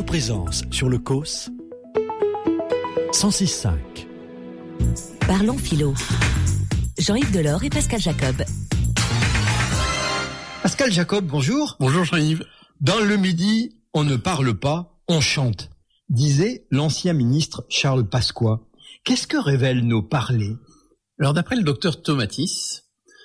présence sur le COS 106.5. Parlons philo. Jean-Yves Delors et Pascal Jacob. Pascal Jacob, bonjour. Bonjour Jean-Yves. Dans le Midi, on ne parle pas, on chante, disait l'ancien ministre Charles Pasqua. Qu'est-ce que révèlent nos parlers ? Alors d'après le docteur Tomatis,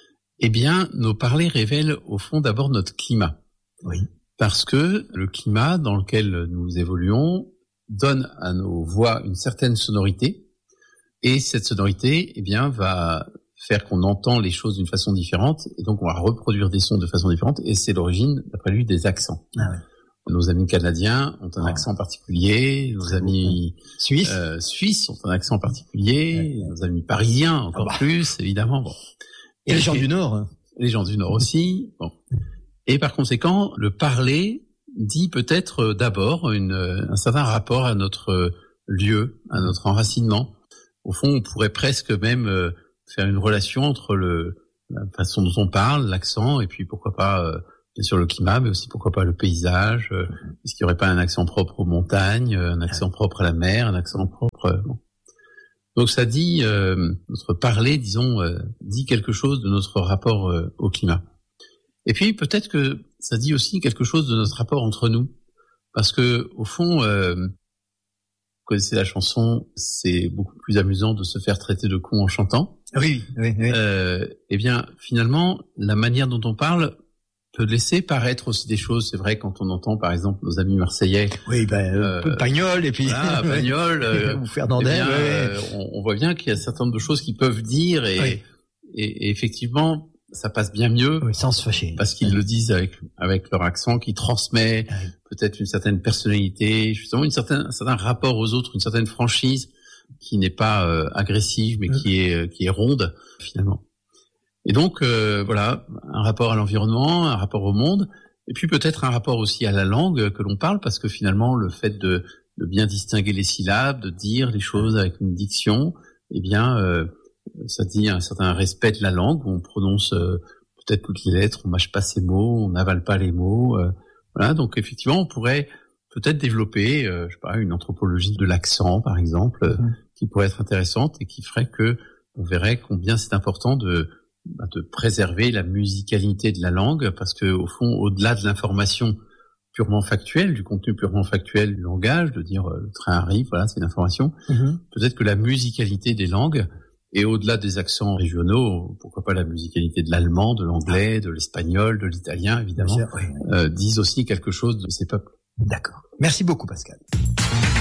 nos parlers révèlent au fond d'abord notre climat. Oui. Parce que le climat dans lequel nous évoluons donne à nos voix une certaine sonorité, et cette sonorité, va faire qu'on entend les choses d'une façon différente, et donc on va reproduire des sons de façon différente, et c'est l'origine, d'après lui, des accents. Ah ouais. Nos amis canadiens ont un accent particulier, nos amis suisses ont un accent particulier, nos amis parisiens encore plus, évidemment. Bon. Et les gens du Nord. Hein. Les gens du Nord aussi. Bon. Et par conséquent, le parler dit peut-être d'abord un certain rapport à notre lieu, à notre enracinement. Au fond, on pourrait presque même faire une relation entre la façon dont on parle, l'accent, et puis pourquoi pas bien sûr le climat, mais aussi pourquoi pas le paysage. Est-ce qu'il n'y aurait pas un accent propre aux montagnes, un accent propre à la mer, un accent propre... Donc ça dit, notre parler, disons, dit quelque chose de notre rapport au climat. Et puis peut-être que ça dit aussi quelque chose de notre rapport entre nous, parce que au fond, vous connaissez la chanson, c'est beaucoup plus amusant de se faire traiter de con en chantant. Oui. Finalement, la manière dont on parle peut laisser paraître aussi des choses. C'est vrai quand on entend par exemple nos amis marseillais. Oui, Pagnol et puis Pagnol ou Fernandez. On voit bien qu'il y a un certain nombre de choses qu'ils peuvent dire et effectivement ça passe bien mieux sans se fâcher parce qu'ils le disent avec leur accent qui transmet peut-être une certaine personnalité, justement un certain rapport aux autres, une certaine franchise qui n'est pas agressive mais qui est ronde finalement. Et donc un rapport à l'environnement, un rapport au monde, et puis peut-être un rapport aussi à la langue que l'on parle, parce que finalement le fait de bien distinguer les syllabes, de dire les choses avec une diction, ça dit un certain respect de la langue, où on prononce peut-être toutes les lettres, on mâche pas ses mots, on n'avale pas les mots, donc effectivement on pourrait peut-être développer une anthropologie de l'accent par exemple, qui pourrait être intéressante et qui ferait que on verrait combien c'est important de préserver la musicalité de la langue, parce que au fond, au-delà de l'information purement factuelle, du contenu purement factuel du langage, de dire le train arrive, voilà, c'est une information, peut-être que la musicalité des langues, et au-delà des accents régionaux, pourquoi pas la musicalité de l'allemand, de l'anglais, de l'espagnol, de l'italien, évidemment, disent aussi quelque chose de ces peuples. D'accord. Merci beaucoup, Pascal.